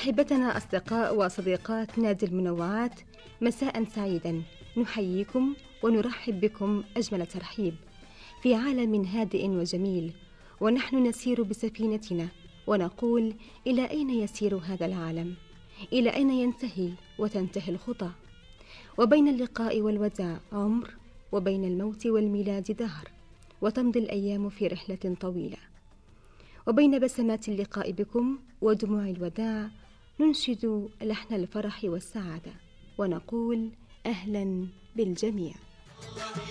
أحبتنا أصدقاء وصديقات نادي المنوعات، مساء سعيدا، نحييكم ونرحب بكم أجمل ترحيب في عالم هادئ وجميل، ونحن نسير بسفينتنا ونقول: إلى أين يسير هذا العالم؟ إلى أين ينتهي وتنتهي الخطى؟ وبين اللقاء والوداع عمر، وبين الموت والميلاد دهر، وتمضي الأيام في رحلة طويلة. وبين بسمات اللقاء بكم ودموع الوداع ننشد لحن الفرح والسعادة ونقول: أهلا بالجميع.